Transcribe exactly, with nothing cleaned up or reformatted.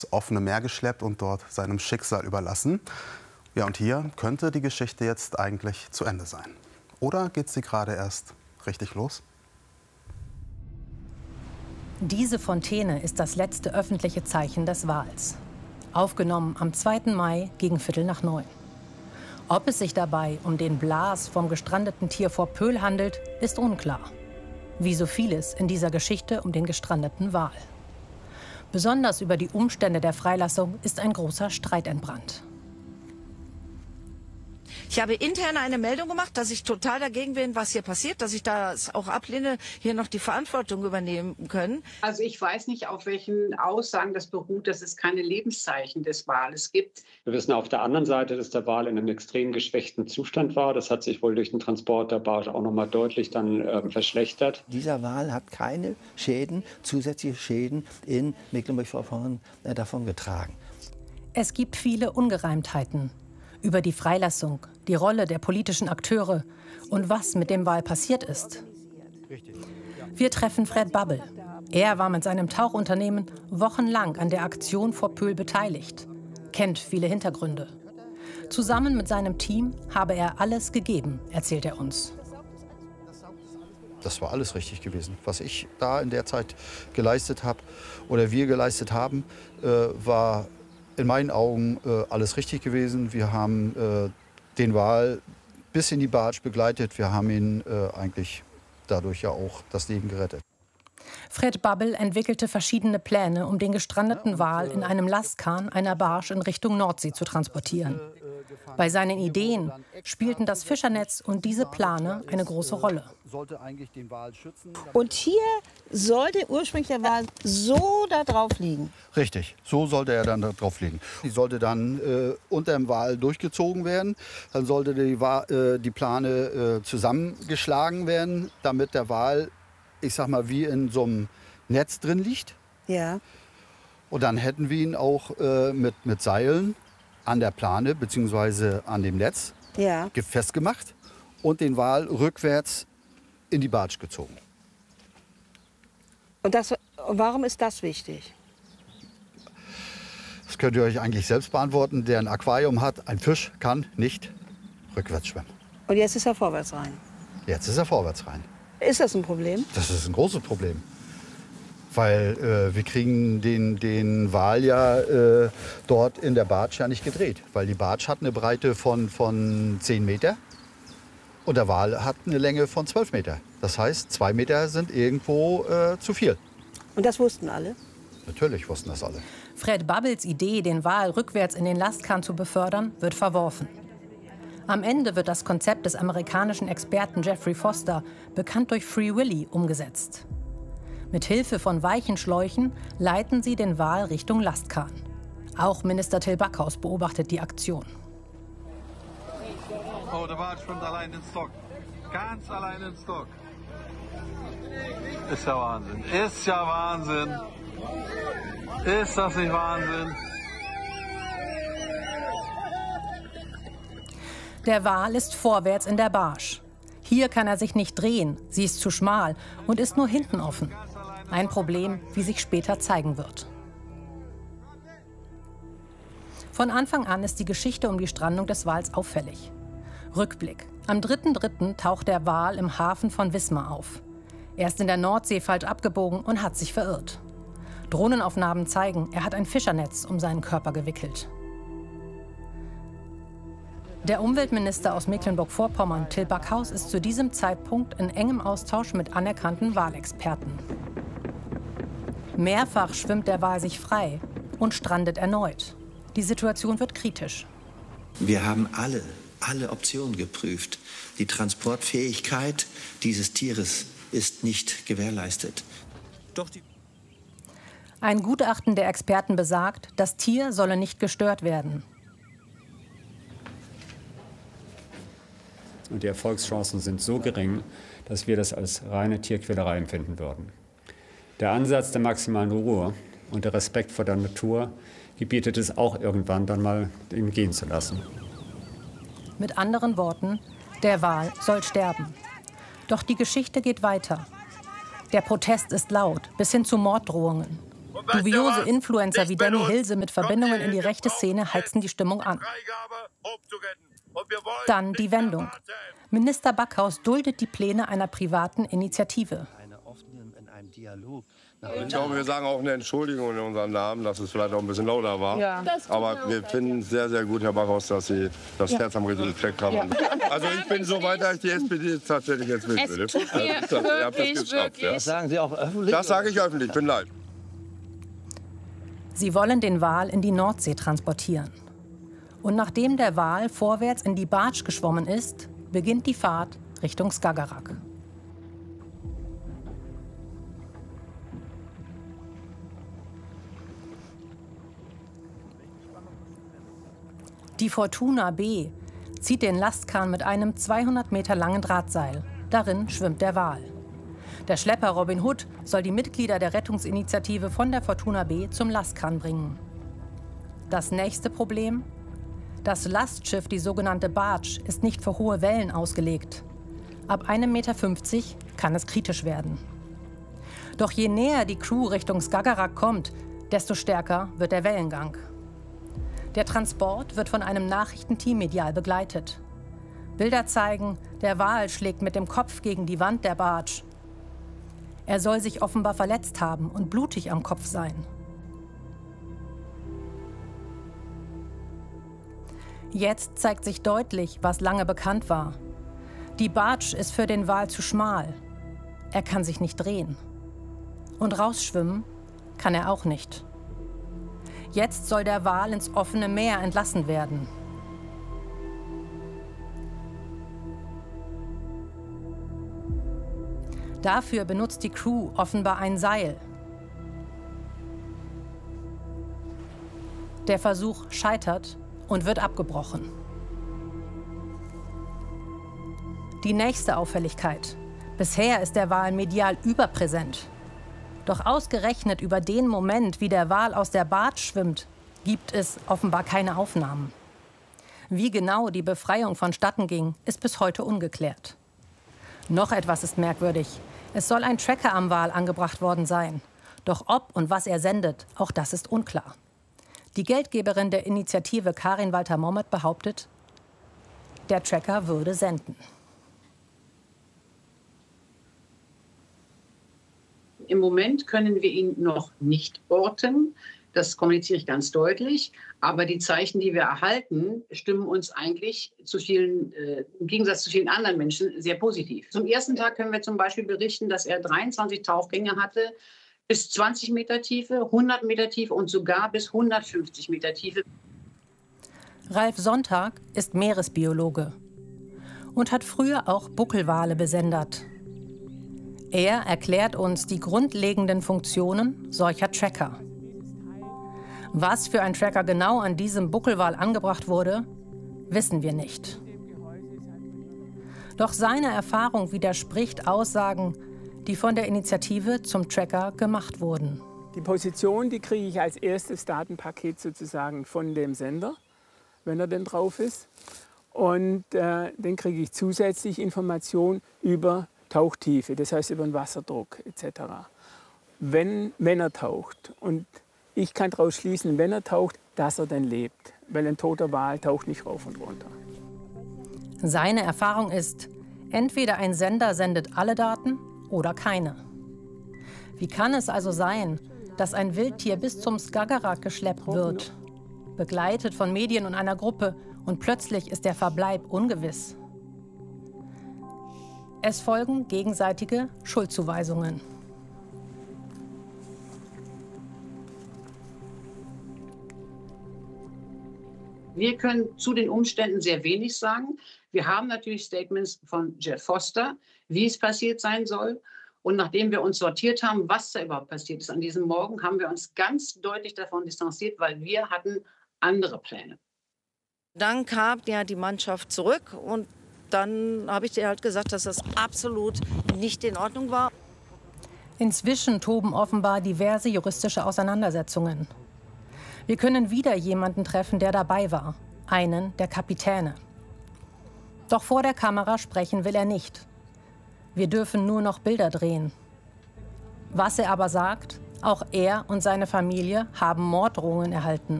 offene Meer geschleppt und dort seinem Schicksal überlassen. Ja, und hier könnte die Geschichte jetzt eigentlich zu Ende sein. Oder geht sie gerade erst richtig los? Diese Fontäne ist das letzte öffentliche Zeichen des Wals. Aufgenommen am zweiten Mai gegen Viertel nach neun. Ob es sich dabei um den Blas vom gestrandeten Tier vor Pöhl handelt, ist unklar. Wie so vieles in dieser Geschichte um den gestrandeten Wal. Besonders über die Umstände der Freilassung ist ein großer Streit entbrannt. Ich habe intern eine Meldung gemacht, dass ich total dagegen bin, was hier passiert, dass ich das auch ablehne, hier noch die Verantwortung übernehmen können. Also ich weiß nicht, auf welchen Aussagen das beruht, dass es keine Lebenszeichen des Wales gibt. Wir wissen auf der anderen Seite, dass der Wal in einem extrem geschwächten Zustand war. Das hat sich wohl durch den Transport der Barge auch noch mal deutlich dann äh, verschlechtert. Dieser Wal hat keine Schäden, zusätzliche Schäden in Mecklenburg-Vorpommern äh, davongetragen. Es gibt viele Ungereimtheiten über die Freilassung, die Rolle der politischen Akteure und was mit dem Wal passiert ist. Wir treffen Fred Babbel. Er war mit seinem Tauchunternehmen wochenlang an der Aktion vor Pöhl beteiligt, kennt viele Hintergründe. Zusammen mit seinem Team habe er alles gegeben, erzählt er uns. Das war alles richtig gewesen. Was ich da in der Zeit geleistet habe oder wir geleistet haben, äh, war in meinen Augen äh, alles richtig gewesen. Wir haben äh, den Wal bis in die Barge begleitet. Wir haben ihn äh, eigentlich dadurch ja auch das Leben gerettet. Fred Babbel entwickelte verschiedene Pläne, um den gestrandeten Wal in einem Lastkahn einer Barge in Richtung Nordsee zu transportieren. Bei seinen Ideen spielten das Fischernetz und diese Plane eine große Rolle. Und hier sollte ursprünglich der Wal so da drauf liegen? Richtig, so sollte er dann da drauf liegen. Die sollte dann äh, unter dem Wal durchgezogen werden. Dann sollte die, äh, die Plane äh, zusammengeschlagen werden, damit der Wal, ich sag mal, wie in so einem Netz drin liegt. Ja. Und dann hätten wir ihn auch äh, mit, mit Seilen an der Plane bzw. an dem Netz ja. festgemacht und den Wal rückwärts in die Barge gezogen. Und das, warum ist das wichtig? Das könnt ihr euch eigentlich selbst beantworten. Der ein Aquarium hat, ein Fisch kann nicht rückwärts schwimmen. Und jetzt ist er vorwärts rein? Jetzt ist er vorwärts rein. Ist das ein Problem? Das ist ein großes Problem. Weil äh, wir kriegen den, den Wal ja äh, dort in der Barge ja nicht gedreht. Weil die Barge hat eine Breite von, von zehn Meter und der Wal hat eine Länge von zwölf Meter. Das heißt, zwei Meter sind irgendwo äh, zu viel. Und das wussten alle? Natürlich wussten das alle. Fred Babbels Idee, den Wal rückwärts in den Lastkahn zu befördern, wird verworfen. Am Ende wird das Konzept des amerikanischen Experten Jeffrey Foster, bekannt durch Free Willy, umgesetzt. Mit Hilfe von weichen Schläuchen leiten sie den Wal Richtung Lastkahn. Auch Minister Till Backhaus beobachtet die Aktion. Oh, der Wal schwimmt allein ins Dock. Ganz allein ins Dock. Ist ja Wahnsinn. Ist ja Wahnsinn. Ist das nicht Wahnsinn? Der Wal ist vorwärts in der Barge. Hier kann er sich nicht drehen, sie ist zu schmal und ist nur hinten offen. Ein Problem, wie sich später zeigen wird. Von Anfang an ist die Geschichte um die Strandung des Wals auffällig. Rückblick. Am dritten dritten taucht der Wal im Hafen von Wismar auf. Er ist in der Nordsee falsch abgebogen und hat sich verirrt. Drohnenaufnahmen zeigen, er hat ein Fischernetz um seinen Körper gewickelt. Der Umweltminister aus Mecklenburg-Vorpommern, Till Backhaus, ist zu diesem Zeitpunkt in engem Austausch mit anerkannten Walexperten. Mehrfach schwimmt der Wal sich frei und strandet erneut. Die Situation wird kritisch. Wir haben alle, alle Optionen geprüft. Die Transportfähigkeit dieses Tieres ist nicht gewährleistet. Doch die Ein Gutachten der Experten besagt, das Tier solle nicht gestört werden. Und die Erfolgschancen sind so gering, dass wir das als reine Tierquälerei empfinden würden. Der Ansatz der maximalen Ruhe und der Respekt vor der Natur gebietet es auch irgendwann dann mal, ihn gehen zu lassen. Mit anderen Worten, der Wal soll sterben. Doch die Geschichte geht weiter. Der Protest ist laut, bis hin zu Morddrohungen. Dubiose Influencer wie Danny Hilse mit Verbindungen in die rechte Szene heizen die Stimmung an. Dann die Wendung. Minister Backhaus duldet die Pläne einer privaten Initiative. Ich glaube, wir sagen auch eine Entschuldigung in unserem Namen, dass es vielleicht auch ein bisschen lauter war. Ja. Aber wir finden es sehr, sehr gut, Herr Backhaus, dass Sie das Herz am richtigen Fleck haben. Ja. Also ich bin so weit, dass ich die S P D tatsächlich jetzt will. Es tut mir also, das, wirklich, das, geschafft, ja. Das sagen Sie auch öffentlich? Das sage ich öffentlich, bin leid. Sie wollen den Wal in die Nordsee transportieren. Und nachdem der Wal vorwärts in die Bartsch geschwommen ist, beginnt die Fahrt Richtung Skagerrak. Die Fortuna B zieht den Lastkahn mit einem zweihundert Meter langen Drahtseil. Darin schwimmt der Wal. Der Schlepper Robin Hood soll die Mitglieder der Rettungsinitiative von der Fortuna B zum Lastkahn bringen. Das nächste Problem? Das Lastschiff, die sogenannte Bartsch, ist nicht für hohe Wellen ausgelegt. Ab einem Meter fünfzig kann es kritisch werden. Doch je näher die Crew Richtung Skagerrak kommt, desto stärker wird der Wellengang. Der Transport wird von einem Nachrichtenteam medial begleitet. Bilder zeigen, der Wal schlägt mit dem Kopf gegen die Wand der Bartsch. Er soll sich offenbar verletzt haben und blutig am Kopf sein. Jetzt zeigt sich deutlich, was lange bekannt war. Die Bartsch ist für den Wal zu schmal. Er kann sich nicht drehen. Und rausschwimmen kann er auch nicht. Jetzt soll der Wal ins offene Meer entlassen werden. Dafür benutzt die Crew offenbar ein Seil. Der Versuch scheitert und wird abgebrochen. Die nächste Auffälligkeit. Bisher ist der Wal medial überpräsent. Doch ausgerechnet über den Moment, wie der Wal aus der Bartsch schwimmt, gibt es offenbar keine Aufnahmen. Wie genau die Befreiung vonstatten ging, ist bis heute ungeklärt. Noch etwas ist merkwürdig. Es soll ein Tracker am Wal angebracht worden sein. Doch ob und was er sendet, auch das ist unklar. Die Geldgeberin der Initiative Karin Walter-Mommet behauptet, der Tracker würde senden. Im Moment können wir ihn noch nicht orten. Das kommuniziere ich ganz deutlich. Aber die Zeichen, die wir erhalten, stimmen uns eigentlich zu vielen, äh, im Gegensatz zu vielen anderen Menschen sehr positiv. Zum ersten Tag können wir zum Beispiel berichten, dass er dreiundzwanzig Tauchgänge hatte, bis zwanzig Meter Tiefe, hundert Meter Tiefe und sogar bis hundertfünfzig Meter Tiefe. Ralf Sonntag ist Meeresbiologe und hat früher auch Buckelwale besendet. Er erklärt uns die grundlegenden Funktionen solcher Tracker. Was für ein Tracker genau an diesem Buckelwal angebracht wurde, wissen wir nicht. Doch seine Erfahrung widerspricht Aussagen, die von der Initiative zum Tracker gemacht wurden. Die Position, die kriege ich als erstes Datenpaket sozusagen von dem Sender, wenn er denn drauf ist. Und äh, dann kriege ich zusätzlich Informationen über Tauchtiefe, das heißt über den Wasserdruck et cetera. Wenn, wenn er taucht. Und ich kann daraus schließen, wenn er taucht, dass er dann lebt. Weil ein toter Wal taucht nicht rauf und runter. Seine Erfahrung ist, entweder ein Sender sendet alle Daten oder keine. Wie kann es also sein, dass ein Wildtier bis zum Skagerrak geschleppt wird, begleitet von Medien und einer Gruppe, und plötzlich ist der Verbleib ungewiss? Es folgen gegenseitige Schuldzuweisungen. Wir können zu den Umständen sehr wenig sagen. Wir haben natürlich Statements von Jeff Foster, wie es passiert sein soll. Und nachdem wir uns sortiert haben, was da überhaupt passiert ist an diesem Morgen, haben wir uns ganz deutlich davon distanziert, weil wir hatten andere Pläne. Dann kam ja die Mannschaft zurück und dann habe ich dir halt gesagt, dass das absolut nicht in Ordnung war. Inzwischen toben offenbar diverse juristische Auseinandersetzungen. Wir können wieder jemanden treffen, der dabei war. Einen der Kapitäne. Doch vor der Kamera sprechen will er nicht. Wir dürfen nur noch Bilder drehen. Was er aber sagt, Auch er und seine Familie haben Morddrohungen erhalten